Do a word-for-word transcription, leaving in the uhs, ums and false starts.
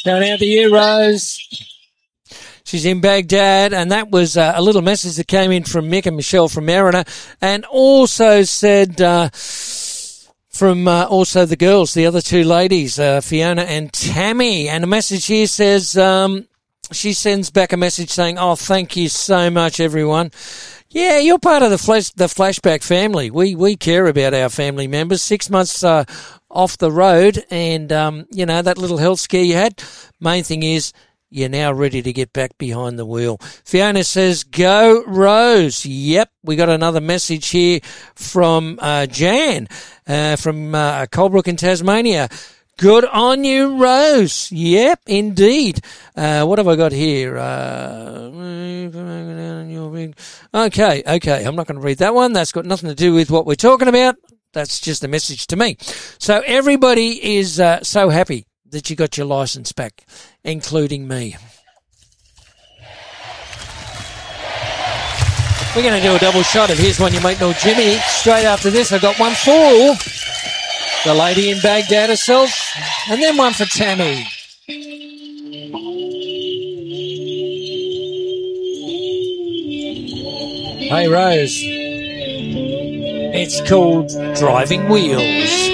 Going out to you, Rose. She's in Baghdad, and that was uh, a little message that came in from Mick and Michelle from Mariner, and also said uh, from uh, also the girls, the other two ladies, uh, Fiona and Tammy, and a message here says, um, she sends back a message saying, oh, thank you so much, everyone. Yeah, you're part of the flash, the Flashback family. We we care about our family members. Six months uh, off the road, and um, you know that little health scare you had. Main thing is you're now ready to get back behind the wheel. Fiona says, "Go Rose." Yep, we got another message here from uh, Jan uh, from uh, Colebrook in Tasmania. Good on you, Rose. Yep, indeed. Uh, what have I got here? Uh, okay, okay. I'm not going to read that one. That's got nothing to do with what we're talking about. That's just a message to me. So everybody is uh, so happy that you got your licence back, including me. We're going to do a double shot of Here's One You Might Know Jimmy. Straight after this, I got one for the lady in Baghdad herself, and then one for Tammy. Hey, Rose. It's called Driving Wheels.